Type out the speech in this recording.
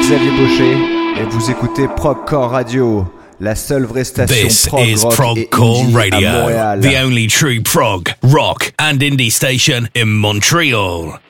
Xavier Baucher et vous écoutez Progcore Radio, la seule vraie station This prog is rock Progcore et indie à Radio, Montréal. the only true prog, rock and indie station in Montreal.